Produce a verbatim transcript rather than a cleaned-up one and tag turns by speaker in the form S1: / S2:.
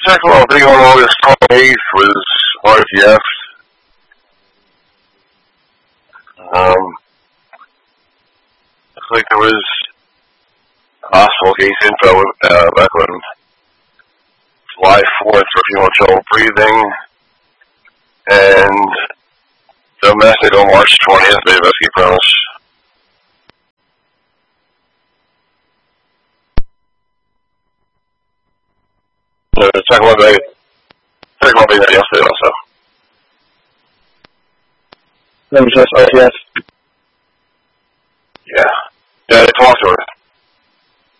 S1: second one thing on August twenty-eighth was R T F. Um, looks like there was hospital case info uh, back on July fourth for female trouble breathing, and domestic on March twentieth, made rescue premise. The second one, they, second one being there yesterday also.
S2: That was just R T S.